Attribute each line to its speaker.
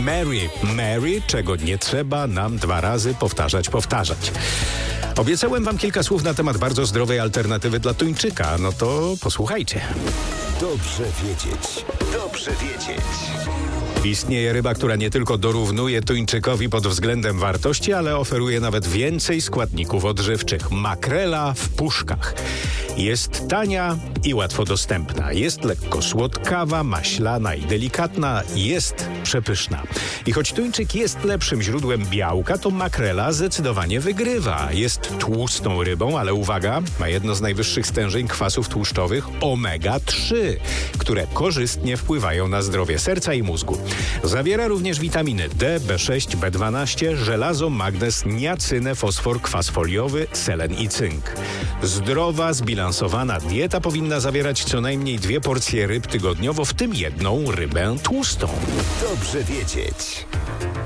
Speaker 1: Mary, czego nie trzeba nam 2 razy powtarzać. Obiecałem wam kilka słów na temat bardzo zdrowej alternatywy dla tuńczyka. No to posłuchajcie.
Speaker 2: Dobrze wiedzieć.
Speaker 1: Istnieje ryba, która nie tylko dorównuje tuńczykowi pod względem wartości, ale oferuje nawet więcej składników odżywczych. Makrela w puszkach. Jest tania i łatwo dostępna. Jest lekko słodkawa, maślana i delikatna. Jest przepyszna. I choć tuńczyk jest lepszym źródłem białka, to makrela zdecydowanie wygrywa. Jest tłustą rybą, ale uwaga, ma jedno z najwyższych stężeń kwasów tłuszczowych omega-3, które korzystnie wpływają na zdrowie serca i mózgu. Zawiera również witaminy D, B6, B12, żelazo, magnez, niacynę, fosfor, kwas foliowy, selen i cynk. Zdrowa, zbilansowana dieta powinna zawierać co najmniej 2 porcje ryb tygodniowo, w tym 1 rybę tłustą.
Speaker 2: Dobrze wiedzieć.